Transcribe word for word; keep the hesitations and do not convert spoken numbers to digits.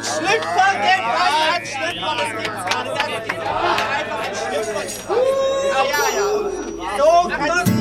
Ein Schlüpfer, den was? Ein Schlüpfer, das gibt's gar nicht. Das gibt's gar nicht. Einfach ein Schlüpfer. Ah, ja, ja. So kann